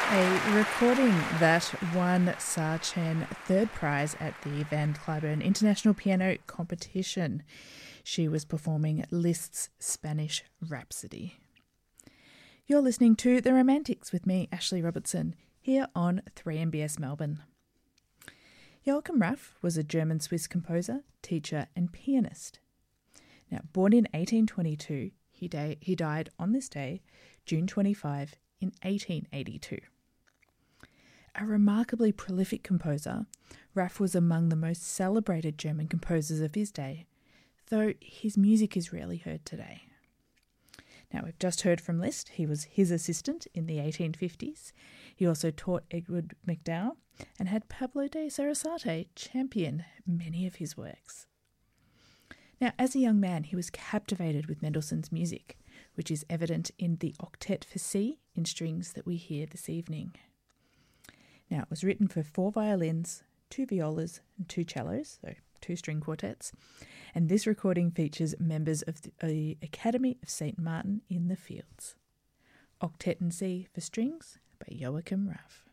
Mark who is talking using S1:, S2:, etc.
S1: A recording that won Sa Chen third prize at the Van Cliburn International Piano Competition. She was performing Liszt's Spanish Rhapsody. You're listening to The Romantics with me, Ashley Robertson, here on 3MBS Melbourne. Joachim Raff was a German-Swiss composer, teacher and pianist. Now, born in 1822, he died on this day, June 25, in 1882. A remarkably prolific composer, Raff was among the most celebrated German composers of his day, though his music is rarely heard today. Now, we've just heard from Liszt. He was his assistant in the 1850s. He also taught Edward MacDowell and had Pablo de Sarasate champion many of his works. Now, as a young man, he was captivated with Mendelssohn's music, which is evident in the Octet for C in strings that we hear this evening. Now, it was written for 4 violins, 2 violas and 2 cellos, so 2 string quartets, and this recording features members of the Academy of St. Martin in the Fields. Octet in C for strings by Joachim Raff.